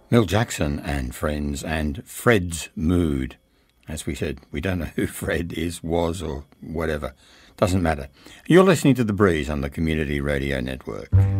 Mel Jackson and Friends and Fred's Mood. As we said, we don't know who Fred is, was, or whatever. Doesn't matter. You're listening to The Breeze on the Community Radio Network.